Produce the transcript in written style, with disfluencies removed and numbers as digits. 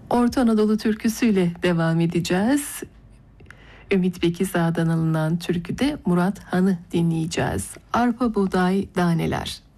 Orta Anadolu türküsüyle devam edeceğiz. Ümit Bekizada'dan alınan türküde Murat Han'ı dinleyeceğiz. Arpa buğday daneler.